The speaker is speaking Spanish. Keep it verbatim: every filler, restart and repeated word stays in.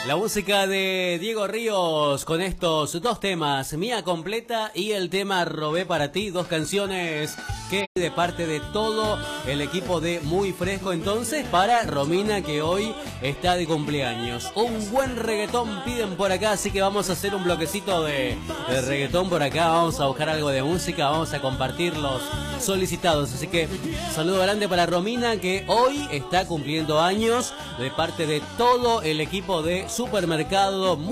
La música de Diego Ríos con estos dos temas, Mía Completa y el tema Robé para ti, dos canciones que de parte de todo el equipo de Muy Fresco entonces para Romina, que hoy está de cumpleaños. Un buen reggaetón piden por acá, así que vamos a hacer un bloquecito de, de reggaetón por acá, vamos a buscar algo de música, vamos a compartir los solicitados, así que saludo grande para Romina, que hoy está cumpliendo años de parte de todo el equipo de Supermercado